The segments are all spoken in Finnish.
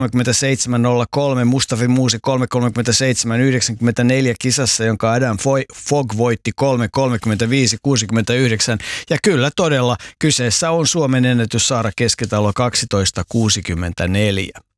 37.03, Mustafi Muusi 3.37.94 kisassa, jonka Adam Fogg voitti 3.35.69. Ja kyllä todella kyseessä on Suomen ennätys Saara Keskitalo 12.64.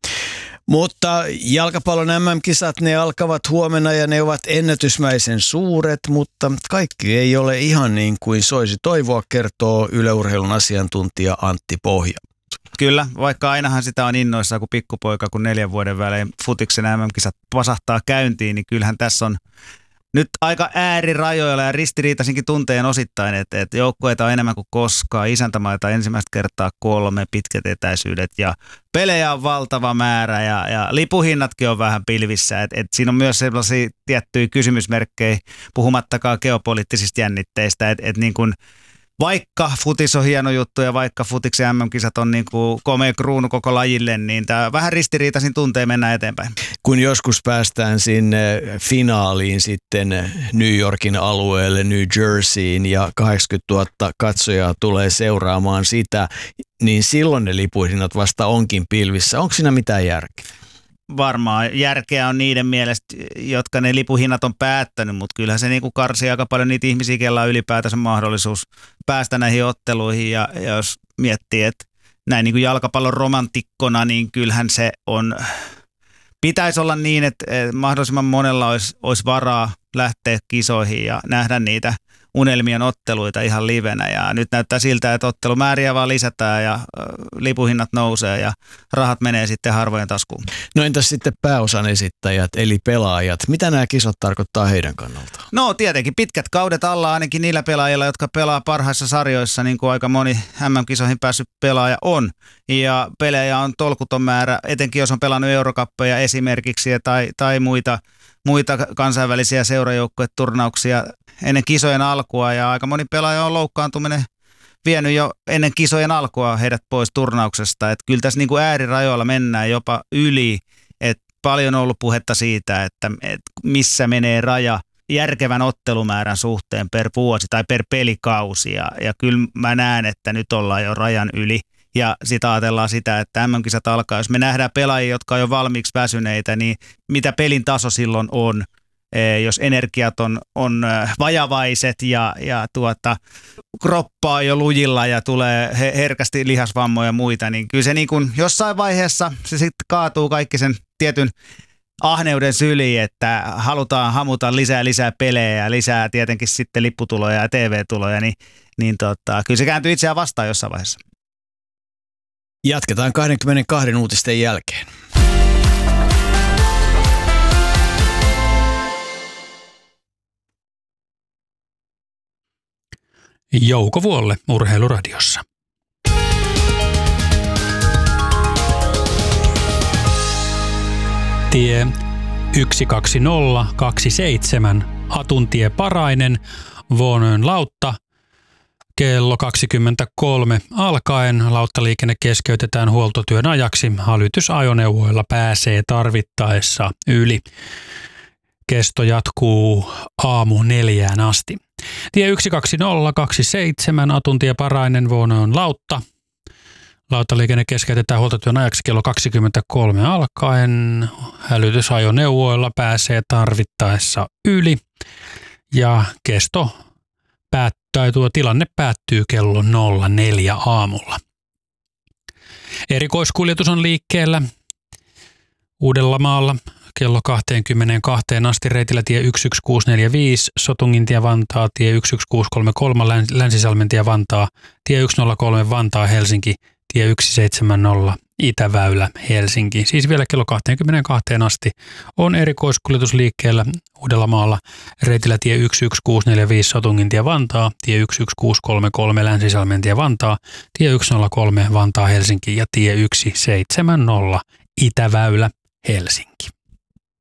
Mutta jalkapallon MM-kisat, ne alkavat huomenna ja ne ovat ennätysmäisen suuret, mutta kaikki ei ole ihan niin kuin soisi toivoa, kertoo Yle Urheilun asiantuntija Antti Pohja. Kyllä, vaikka ainahan sitä on innoissaan kuin pikkupoika, kun 4 vuoden välein futiksen MM-kisat pasahtaa käyntiin, niin kyllähän tässä on nyt aika äärirajoilla ja ristiriitaisinkin tunteen osittain, että joukkueita on enemmän kuin koskaan, isäntämaita ensimmäistä kertaa 3, pitkät etäisyydet ja pelejä on valtava määrä ja lipuhinnatkin on vähän pilvissä. Et siinä on myös sellaisia tiettyjä kysymysmerkkejä, puhumattakaan geopoliittisista jännitteistä, että niin kuin vaikka futis on hieno juttu ja vaikka futiksen MM-kisat on niin kuin komea kruunu koko lajille, niin tämä vähän ristiriitaisin tuntee mennä eteenpäin. Kun joskus päästään sinne finaaliin sitten New Yorkin alueelle, New Jerseyin ja 80 000 katsojaa tulee seuraamaan sitä, niin silloin ne lipuhinnat vasta onkin pilvissä. Onko siinä mitään järkeä? Varmaan järkeä on niiden mielestä, jotka ne lipuhinnat on päättänyt, mutta kyllähän se niinku karsii aika paljon niitä ihmisiä, joilla on ylipäätänsä mahdollisuus päästä näihin otteluihin. Ja jos miettii, että näin niin kuin jalkapallon romantikkona, niin kyllähän se on, pitäisi olla niin, että mahdollisimman monella olisi varaa lähteä kisoihin ja nähdä niitä unelmien otteluita ihan livenä. Ja nyt näyttää siltä, että ottelumääriä vaan lisätään ja lipuhinnat nousee ja rahat menee sitten harvojen taskuun. No entäs sitten pääosan esittäjät eli pelaajat? Mitä nämä kisat tarkoittaa heidän kannaltaan? No tietenkin pitkät kaudet alla ainakin niillä pelaajilla, jotka pelaa parhaissa sarjoissa, niin kuin aika moni MM-kisoihin päässyt pelaaja on. Ja pelejä on tolkuton määrä, etenkin jos on pelannut Eurocuppeja esimerkiksi tai muita kansainvälisiä seurajoukkueturnauksia ennen kisojen alkua, ja aika moni pelaaja on loukkaantuminen vienyt jo ennen kisojen alkua heidät pois turnauksesta. Että kyllä tässä niin kuin äärirajoilla mennään jopa yli, että paljon on ollut puhetta siitä, että missä menee raja järkevän ottelumäärän suhteen per vuosi tai per pelikausi, ja kyllä mä näen, että nyt ollaan jo rajan yli. Ja sitten ajatellaan sitä, että MM-kisat alkaa, jos me nähdään pelaajia, jotka on jo valmiiksi väsyneitä, niin mitä pelin taso silloin on, jos energiat on vajavaiset ja kroppa on jo lujilla ja tulee herkästi lihasvammoja ja muita, niin kyllä se niin kuin jossain vaiheessa se sitten kaatuu kaikki sen tietyn ahneuden syliin, että halutaan hamuta lisää pelejä ja lisää tietenkin sitten lipputuloja ja TV-tuloja, niin kyllä se kääntyy itseään vastaan jossain vaiheessa. Jatketaan 22 uutisten jälkeen. Jouko Vuolle Urheiluradiossa. Tie 12027 Atuntie Parainen Vuonön Lautta. Kello 23 alkaen lauttaliikenne keskeytetään huoltotyön ajaksi. Hälytysajoneuvoilla pääsee tarvittaessa yli. Kesto jatkuu aamu 4 asti. Tie 12027 Atuntie Parainen Vuonön Lautta. Lauttaliikenne keskeytetään huoltotyön ajaksi kello 23 alkaen. Hälytysajoneuvoilla pääsee tarvittaessa yli. Ja kesto tilanne päättyy kello 04 aamulla. Erikoiskuljetus on liikkeellä Uudellamaalla kello 22 asti reitillä tie 11645 Sotungintie Vantaa, tie 11633 Länsisalmentie Vantaa, tie 103 Vantaa Helsinki, tie 170 Itäväylä Helsinki. Siis vielä kello 22 asti on erikoiskuljetus liikkeellä Uudellamaalla reitillä tie 11645 Sotungintie Vantaa, tie 11633 Länsisalmentie Vantaa, tie 103 Vantaa Helsinki ja tie 170 Itäväylä Helsinki.